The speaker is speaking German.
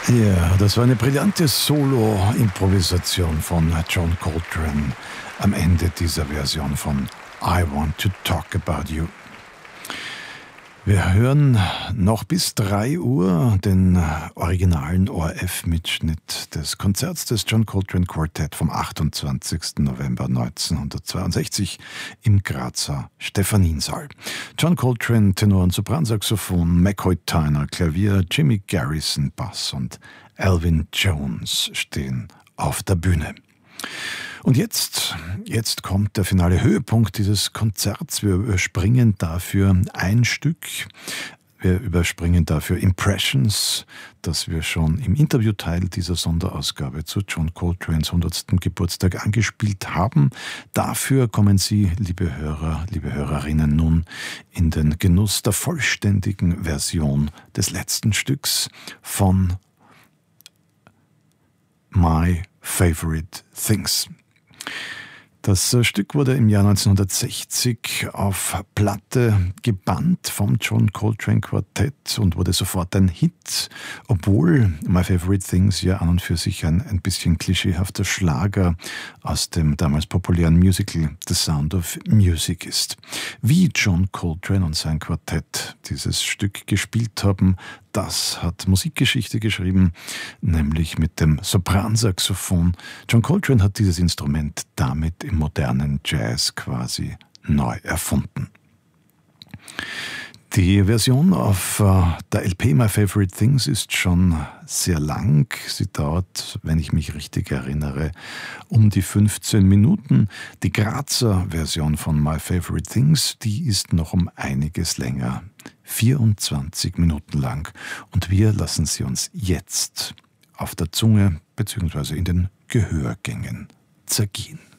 Ja, das war eine brillante Solo-Improvisation von John Coltrane am Ende dieser Version von I Want to Talk About You. Wir hören noch bis 3 Uhr den originalen ORF-Mitschnitt des Konzerts des John Coltrane Quartett vom 28. November 1962 im Grazer Stephaniensaal. John Coltrane, Tenor- und Sopransaxophon, McCoy Tyner, Klavier, Jimmy Garrison, Bass und Elvin Jones stehen auf der Bühne. Und jetzt kommt der finale Höhepunkt dieses Konzerts. Wir überspringen dafür ein Stück. Wir überspringen dafür Impressions, das wir schon im Interviewteil dieser Sonderausgabe zu John Coltranes 100. Geburtstag angespielt haben. Dafür kommen Sie, liebe Hörer, liebe Hörerinnen, nun in den Genuss der vollständigen Version des letzten Stücks von My Favorite Things. Das Stück wurde im Jahr 1960 auf Platte gebannt vom John Coltrane Quartett und wurde sofort ein Hit, obwohl My Favorite Things ja an und für sich ein bisschen klischeehafter Schlager aus dem damals populären Musical The Sound of Music ist. Wie John Coltrane und sein Quartett dieses Stück gespielt haben, das hat Musikgeschichte geschrieben, nämlich mit dem Sopransaxophon. John Coltrane hat dieses Instrument damit im modernen Jazz quasi neu erfunden. Die Version auf der LP My Favorite Things ist schon sehr lang. Sie dauert, wenn ich mich richtig erinnere, um die 15 Minuten. Die Grazer Version von My Favorite Things, die ist noch um einiges länger, 24 Minuten lang. Und wir lassen sie uns jetzt auf der Zunge bzw. in den Gehörgängen zergehen.